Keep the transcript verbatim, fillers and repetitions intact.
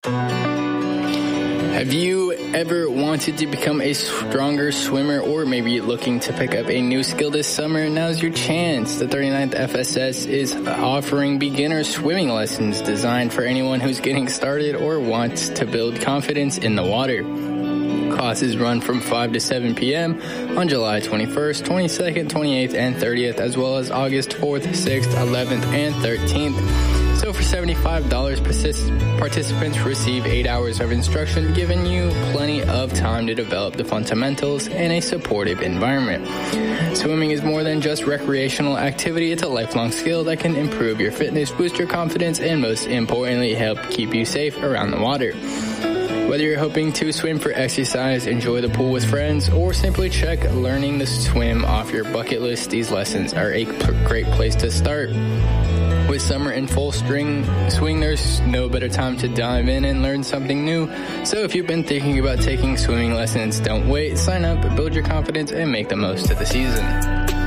Have you ever wanted to become a stronger swimmer, or maybe looking to pick up a new skill this summer? Now's your chance. The thirty-ninth F S S is offering beginner swimming lessons designed for anyone who's getting started or wants to build confidence in the water. Classes run from five to seven p.m. on July twenty-first, twenty-second, twenty-eighth, and thirtieth, as well as August fourth, sixth, eleventh, and thirteenth. So for seventy-five dollars, participants receive eight hours of instruction, giving you plenty of time to develop the fundamentals in a supportive environment. Swimming is more than just recreational activity. It's a lifelong skill that can improve your fitness, boost your confidence, and most importantly, help keep you safe around the water. Whether you're hoping to swim for exercise, enjoy the pool with friends, or simply check learning to swim off your bucket list, these lessons are a great place to start. With summer in full string swing, there's no better time to dive in and learn something new. So if you've been thinking about taking swimming lessons, don't wait. Sign up, build your confidence, and make the most of the season.